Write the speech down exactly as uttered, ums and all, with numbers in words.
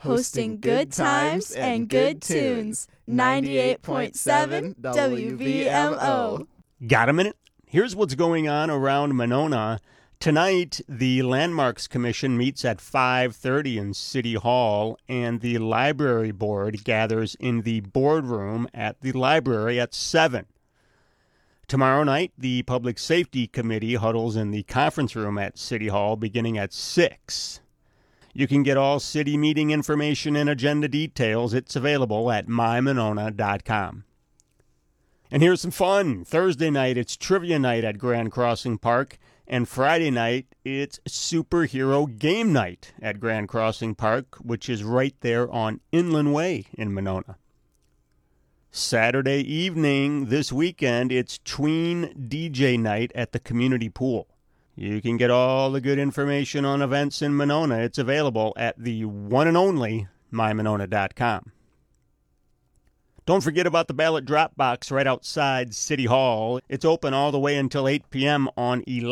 hosting good times and good tunes. ninety-eight point seven W V M O. Got a minute? Here's what's going on around Monona. Tonight, the Landmarks Commission meets at five thirty in City Hall, and the Library Board gathers in the boardroom at the library at seven. Tomorrow night, the Public Safety Committee huddles in the conference room at City Hall beginning at six. You can get all city meeting information and agenda details. It's available at my monona dot com. And here's some fun. Thursday night, it's trivia night at Grand Crossing Park. And Friday night, it's superhero game night at Grand Crossing Park, which is right there on Inland Way in Monona. Saturday evening, this weekend, it's tween D J night at the community pool. You can get all the good information on events in Monona. It's available at the one and only my monona dot com. Don't forget about the ballot drop box right outside City Hall. It's open all the way until eight p.m. on eleven